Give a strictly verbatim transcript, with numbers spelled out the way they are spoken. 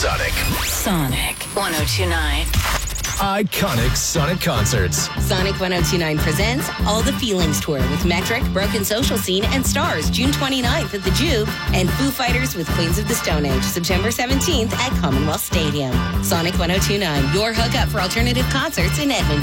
Sonic. Sonic one oh two point nine. Iconic Sonic concerts. Sonic one oh two point nine presents All the Feelings Tour with Metric, Broken Social Scene, and Stars June twenty-ninth at the Jew, and Foo Fighters with Queens of the Stone Age September seventeenth at Commonwealth Stadium. Sonic one oh two point nine, your hookup for alternative concerts in Edmonton.